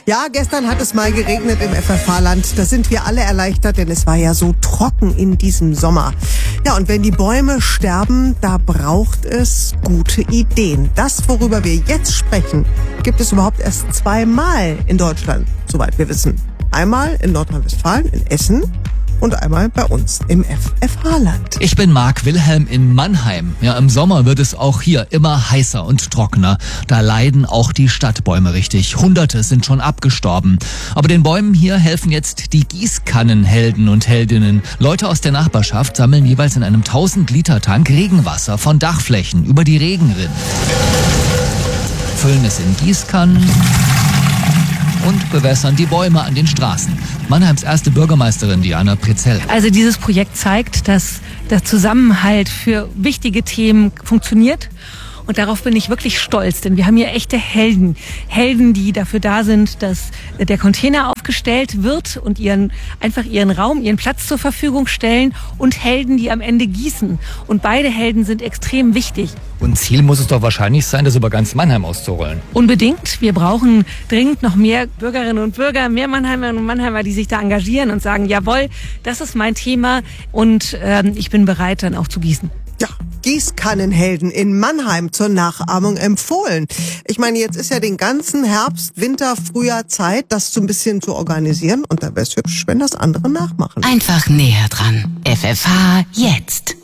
Ja, gestern hat es mal geregnet im FFH-Land. Da sind wir alle erleichtert, denn es war ja so trocken in diesem Sommer. Ja, und wenn die Bäume sterben, da braucht es gute Ideen. Das, worüber wir jetzt sprechen, gibt es überhaupt erst 2-mal in Deutschland, soweit wir wissen. Einmal in Nordrhein-Westfalen, in Essen, und einmal bei uns im FFH-Land. Ich bin Marc Wilhelm in Mannheim. Ja, im Sommer wird es auch hier immer heißer und trockener. Da leiden auch die Stadtbäume richtig. Hunderte sind schon abgestorben. Aber den Bäumen hier helfen jetzt die Gießkannenhelden und Heldinnen. Leute aus der Nachbarschaft sammeln jeweils in einem 1000-Liter-Tank Regenwasser von Dachflächen über die Regenrinnen. Füllen es in Gießkannen und bewässern die Bäume an den Straßen. Mannheims erste Bürgermeisterin Diana Prezell. Also dieses Projekt zeigt, dass der Zusammenhalt für wichtige Themen funktioniert. Und darauf bin ich wirklich stolz, denn wir haben hier echte Helden. Helden, die dafür da sind, dass der Container aufgestellt wird und ihren Raum, ihren Platz zur Verfügung stellen, und Helden, die am Ende gießen. Und beide Helden sind extrem wichtig. Und Ziel muss es doch wahrscheinlich sein, das über ganz Mannheim auszurollen. Unbedingt. Wir brauchen dringend noch mehr Bürgerinnen und Bürger, mehr Mannheimerinnen und Mannheimer, die sich da engagieren und sagen, jawohl, das ist mein Thema und ich bin bereit, dann auch zu gießen. Ja, Gießkannenhelden in Mannheim zur Nachahmung empfohlen. Ich meine, jetzt ist ja den ganzen Herbst, Winter, Frühjahr Zeit, das so ein bisschen zu organisieren. Und da wäre es hübsch, wenn das andere nachmachen. Einfach näher dran. FFH jetzt.